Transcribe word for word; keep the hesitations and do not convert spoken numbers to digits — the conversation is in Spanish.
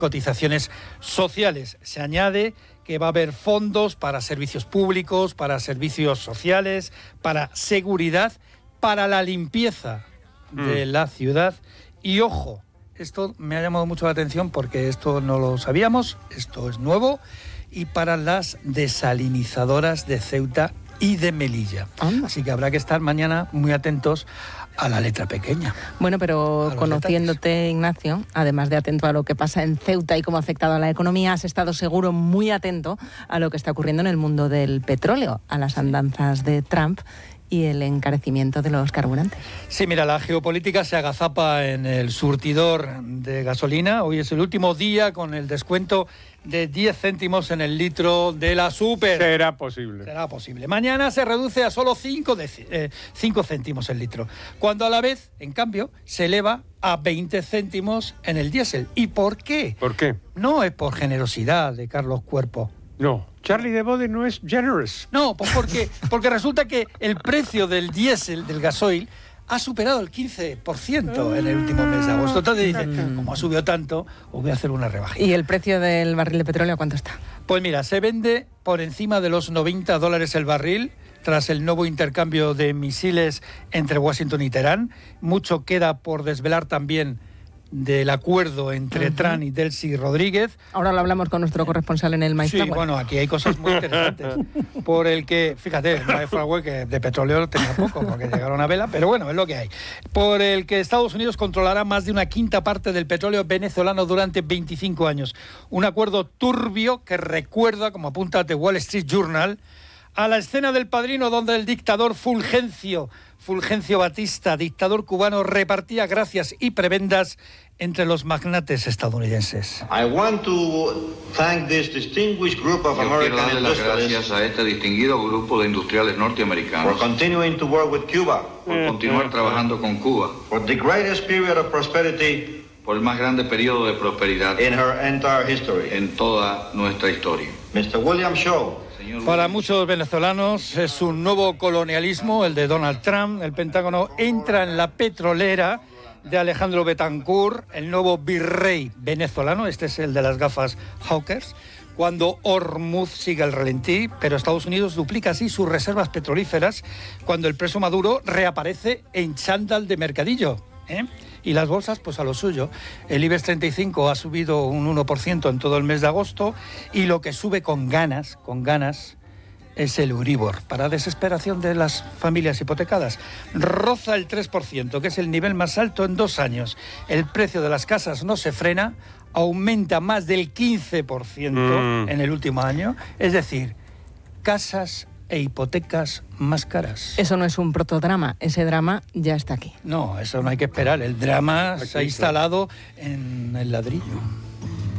cotizaciones sociales. Se añade que va a haber fondos para servicios públicos, para servicios sociales, para seguridad, para la limpieza mm. de la ciudad. Y ojo, esto me ha llamado mucho la atención porque esto no lo sabíamos, esto es nuevo, y para las desalinizadoras de Ceuta y de Melilla. Anda. Así que habrá que estar mañana muy atentos a la letra pequeña. Bueno, pero conociéndote, detalles. Ignacio, además de atento a lo que pasa en Ceuta y cómo ha afectado a la economía, has estado seguro muy atento a lo que está ocurriendo en el mundo del petróleo, a las andanzas de Trump y el encarecimiento de los carburantes. Sí, mira, la geopolítica se agazapa en el surtidor de gasolina. Hoy es el último día con el descuento de diez céntimos en el litro de la Super. Será posible. Será posible. Mañana se reduce a solo cinco céntimos el litro, cuando a la vez, en cambio, se eleva a veinte céntimos en el diésel. ¿Y por qué? ¿Por qué? No es por generosidad de Carlos Cuerpo. No, Charlie de Bode no es generous. No, pues porque, porque resulta que el precio del diésel, del gasoil, ha superado el quince por ciento en el último mes de agosto. Entonces dicen, como ha subido tanto, os voy a hacer una rebajita. ¿Y el precio del barril de petróleo cuánto está? Pues mira, se vende por encima de los noventa dólares el barril, tras el nuevo intercambio de misiles entre Washington y Teherán. Mucho queda por desvelar también del acuerdo entre uh-huh. Trump y Delcy Rodríguez. Ahora lo hablamos con nuestro corresponsal en el MyFlagway. Sí, bueno, aquí hay cosas muy interesantes. Por el que, fíjate, el MyFlagway, que de petróleo tenía poco, porque llegaron a vela, pero bueno, es lo que hay. Por el que Estados Unidos controlará más de una quinta parte del petróleo venezolano durante veinticinco años. Un acuerdo turbio que recuerda, como apunta The Wall Street Journal, a la escena del Padrino, donde el dictador Fulgencio, Fulgencio Batista, dictador cubano, repartía gracias y prebendas entre los magnates estadounidenses. I want to thank this distinguished group of Yo American quiero darle las industrialists gracias a este distinguido grupo de industriales norteamericanos for continuing to work with Cuba, por continuar trabajando con Cuba, for the greatest period of prosperity por el más grande periodo de prosperidad in her entire history. en toda nuestra historia. mister William Shaw. Para muchos venezolanos es un nuevo colonialismo, el de Donald Trump. El Pentágono entra en la petrolera de Alejandro Betancourt, el nuevo virrey venezolano. Este es el de las gafas Hawkers. Cuando Hormuz sigue al ralentí, pero Estados Unidos duplica así sus reservas petrolíferas cuando el preso Maduro reaparece en chándal de mercadillo, ¿eh? Y las bolsas, pues a lo suyo. El IBEX treinta y cinco ha subido un uno por ciento en todo el mes de agosto, y lo que sube con ganas, con ganas, es el Euribor, para desesperación de las familias hipotecadas. Roza el tres por ciento, que es el nivel más alto en dos años. El precio de las casas no se frena, aumenta más del quince por ciento mm. en el último año. Es decir, casas e hipotecas más caras. Eso no es un protodrama, ese drama ya está aquí. No, eso no hay que esperar. El drama aquí se ha instalado en el ladrillo.